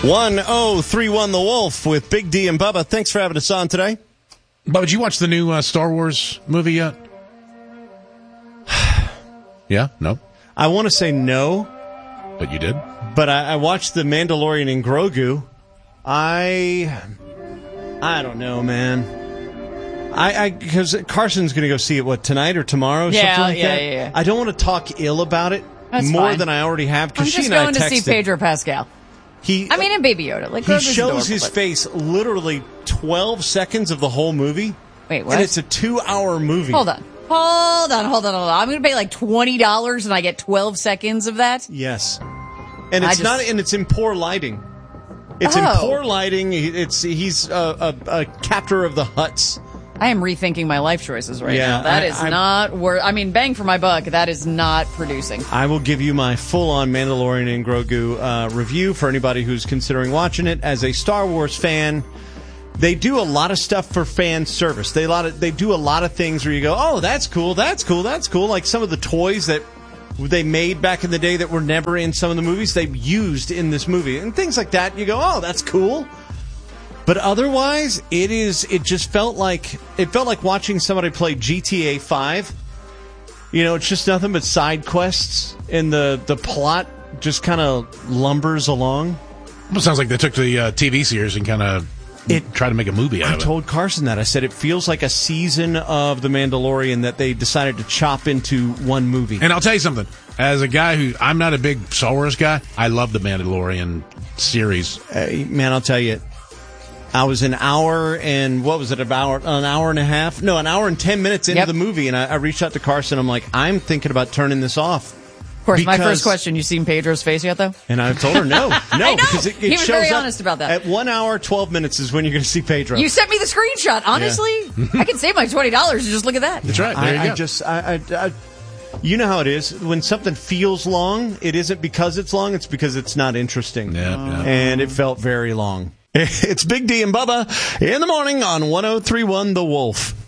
1031 The Wolf with Big D and Bubba. Thanks for having us on today. Bubba, did you watch the new Star Wars movie yet? Yeah? No? I want to say no. But you did? But I watched The Mandalorian and Grogu. I don't know, man. Because Carson's going to go see it, tonight or tomorrow? Something like that? Yeah. I don't want to talk ill about it. That's more fine. than I already have. I'm She just and I going to see texted. Pedro Pascal. And Baby Yoda. Like, he Grogu's shows adorable, his but- face literally 12 seconds of the whole movie. Wait, what? And it's a 2-hour movie. Hold on. I'm going to pay like $20 and I get 12 seconds of that? Yes. And it's in poor lighting. It's in poor lighting. He's a captor of the huts. I am rethinking my life choices right Yeah, now. That is not worth... I mean, bang for my buck. That is not producing. I will give you my full-on Mandalorian and Grogu review for anybody who's considering watching it. As a Star Wars fan, they do a lot of stuff for fan service. They do a lot of things where you go, oh, that's cool, that's cool, that's cool. Like some of the toys that they made back in the day that were never in some of the movies, they used in this movie. And things like that, you go, oh, that's cool. But otherwise, it just felt like watching somebody play GTA 5. You know, it's just nothing but side quests, and the plot just kind of lumbers along. Well, it sounds like they took the TV series and kind of tried to make a movie out of it. I told Carson that. I said it feels like a season of The Mandalorian that they decided to chop into one movie. And I'll tell you something. As a guy I'm not a big Star Wars guy, I love the Mandalorian series. Man, I'll tell you, I was an hour and an hour and a half? No, an hour and 10 minutes into the movie, and I reached out to Carson. I'm like, I'm thinking about turning this off. Of course, my first question, you seen Pedro's face yet, though? And I told her no. Because it he was shows very up honest about that. At 1 hour, 12 minutes is when you're going to see Pedro. You sent me the screenshot. Honestly, I can save my $20 and just look at that. That's right. There you go. You know how it is. When something feels long, it isn't because it's long, it's because it's not interesting. Yeah. And it felt very long. It's Big D and Bubba in the morning on 1031 The Wolf.